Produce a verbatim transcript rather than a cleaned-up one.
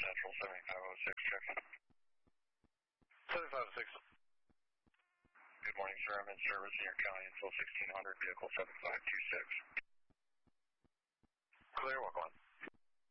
Central, seventy-five oh six, check. seventy-five oh six. Good morning, sir. I'm in service in your county until sixteen hundred, vehicle seven five two six.